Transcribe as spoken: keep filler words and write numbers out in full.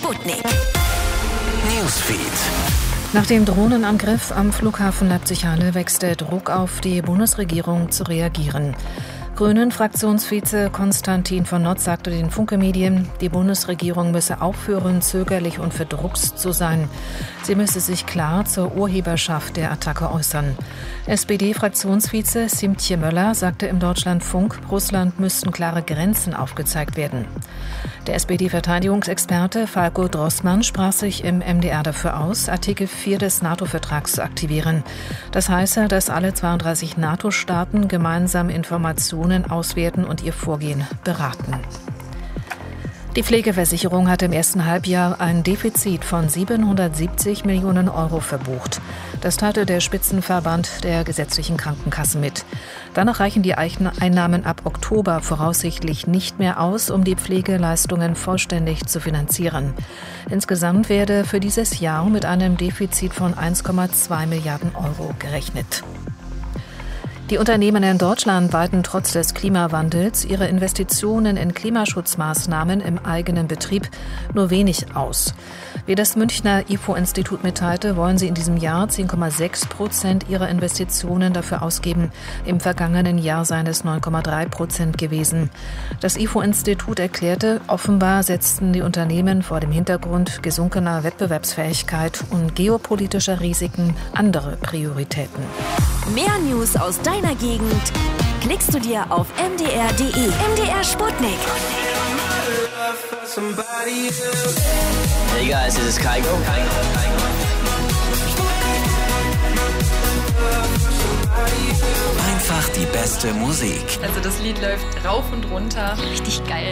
Sputnik Newsfeed. Nach dem Drohnenangriff am Flughafen Leipzig-Halle wächst der Druck auf die Bundesregierung zu reagieren. Grünen-Fraktionsvize Konstantin von Notz sagte den Funke-Medien, die Bundesregierung müsse aufhören, zögerlich und verdruckst zu sein. Sie müsse sich klar zur Urheberschaft der Attacke äußern. S P D-Fraktionsvize Siemtje Möller sagte im Deutschlandfunk, Russland müssten klare Grenzen aufgezeigt werden. Der S P D-Verteidigungsexperte Falko Drossmann sprach sich im M D R dafür aus, Artikel vier des NATO-Vertrags zu aktivieren. Das heiße, dass alle zweiunddreißig NATO-Staaten gemeinsam Informationen auswerten und ihr Vorgehen beraten. Die Pflegeversicherung hat im ersten Halbjahr ein Defizit von siebenhundertsiebzig Millionen Euro verbucht. Das teilte der Spitzenverband der gesetzlichen Krankenkassen mit. Danach reichen die Einnahmen ab Oktober voraussichtlich nicht mehr aus, um die Pflegeleistungen vollständig zu finanzieren. Insgesamt werde für dieses Jahr mit einem Defizit von eins Komma zwei Milliarden Euro gerechnet. Die Unternehmen in Deutschland weiten trotz des Klimawandels ihre Investitionen in Klimaschutzmaßnahmen im eigenen Betrieb nur wenig aus. Wie das Münchner I F O-Institut mitteilte, wollen sie in diesem Jahr zehn Komma sechs Prozent ihrer Investitionen dafür ausgeben. Im vergangenen Jahr seien es neun Komma drei Prozent gewesen. Das I F O-Institut erklärte, offenbar setzten die Unternehmen vor dem Hintergrund gesunkener Wettbewerbsfähigkeit und geopolitischer Risiken andere Prioritäten. Mehr News aus deiner Gegend klickst du dir auf m d r punkt d e. M D R Sputnik. Hey guys, this is Kygo. Einfach die beste Musik. Also das Lied läuft rauf und runter. Richtig geil.